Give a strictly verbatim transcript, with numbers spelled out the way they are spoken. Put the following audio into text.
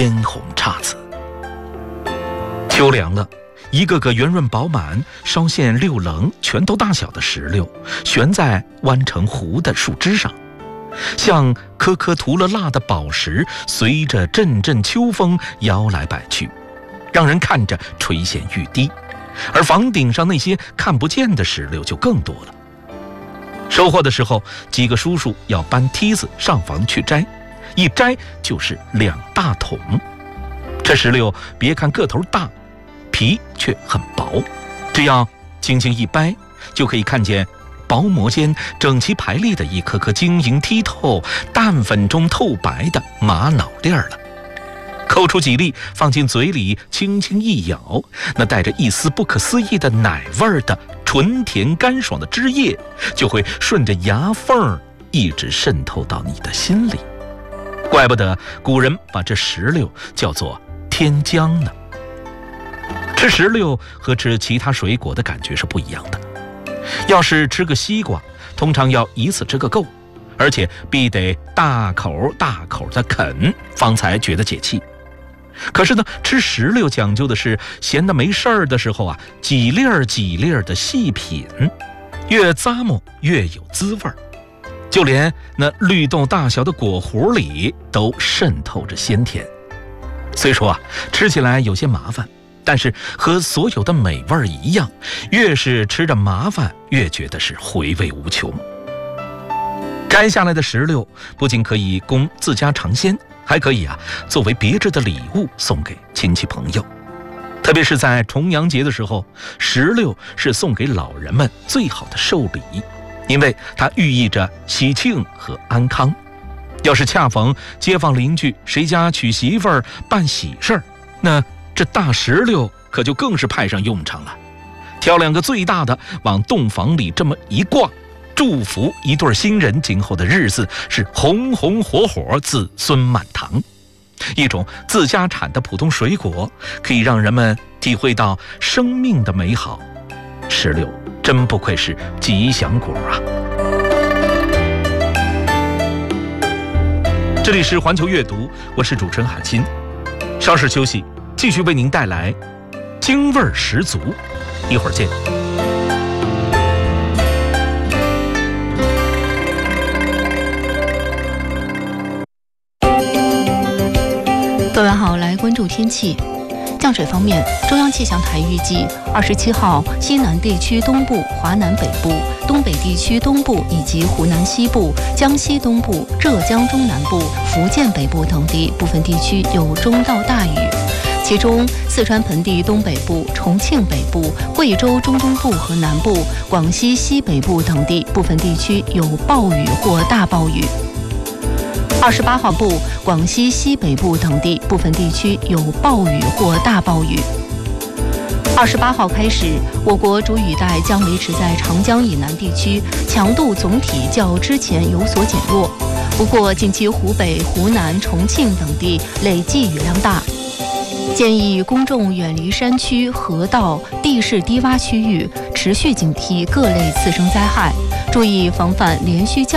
嫣红姹紫。秋凉了，一个个圆润饱满、稍现六棱、拳头大小的石榴悬在弯成弧的树枝上，像颗颗涂了蜡的宝石，随着阵阵秋风摇来摆去，让人看着垂涎欲滴。而房顶上那些看不见的石榴就更多了。收获的时候，几个叔叔要搬梯子上房去摘，一摘就是两大桶。这石榴别看个头大，皮却很薄，只要轻轻一掰，就可以看见薄膜间整齐排列的一颗颗晶莹剔透、淡粉中透白的玛瑙粒儿了。抠出几粒，放进嘴里，轻轻一咬，那带着一丝不可思议的奶味儿的纯甜干爽的汁液，就会顺着牙缝一直渗透到你的心里。怪不得古人把这石榴叫做天浆呢。吃石榴和吃其他水果的感觉是不一样的。要是吃个西瓜，通常要一次吃个够，而且必得大口大口的啃，方才觉得解气。可是呢，吃石榴讲究的是闲得没事儿的时候啊，几粒儿几粒儿的细品，越咂摸越有滋味儿。就连那绿豆大小的果核里都渗透着鲜甜。虽说啊，吃起来有些麻烦，但是和所有的美味一样，越是吃着麻烦，越觉得是回味无穷。摘下来的石榴不仅可以供自家尝鲜，还可以啊作为别致的礼物送给亲戚朋友。特别是在重阳节的时候，石榴是送给老人们最好的寿礼，因为它寓意着喜庆和安康。要是恰逢街坊邻居谁家娶媳妇儿办喜事儿，那这大石榴可就更是派上用场了。挑两个最大的往洞房里这么一挂，祝福一对新人今后的日子是红红火火，子孙满堂。一种自家产的普通水果，可以让人们体会到生命的美好。石榴真不愧是吉祥果啊！这里是环球阅读，我是主持人海清。稍事休息，继续为您带来京味十足。一会儿见。 各位好，来关注天气。降水方面，中央气象台预计二十七号西南地区东部、华南北部、东北地区东部以及湖南西部、江西东部、浙江中南部、福建北部等地部分地区有中到大雨，其中四川盆地东北部、重庆北部、贵州中东部和南部、广西西北部等地部分地区有暴雨或大暴雨。二十八号部，广西西北部等地部分地区有暴雨或大暴雨。二十八号开始，我国主雨带将维持在长江以南地区，强度总体较之前有所减弱。不过，近期湖北、湖南、重庆等地累计雨量大，建议公众远离山区、河道、地势低洼区域，持续警惕各类次生灾害，注意防范连续降